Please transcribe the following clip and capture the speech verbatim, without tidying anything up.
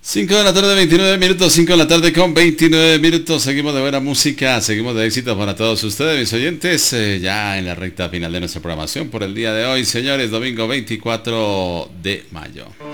cinco de la tarde, veintinueve minutos, cinco de la tarde con veintinueve minutos, seguimos de buena música, seguimos de éxito para todos ustedes, mis oyentes, eh, ya en la recta final de nuestra programación por el día de hoy, señores, domingo veinticuatro de mayo.